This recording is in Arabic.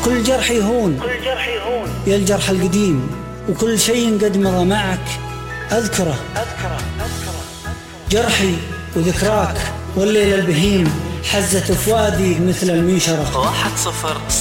كل جرح يهون يا الجرح القديم، وكل شيء قد مضى معك أذكره. جرحي وذكراك والليل البهيم حزت فؤادي مثل المنشرة. 1-0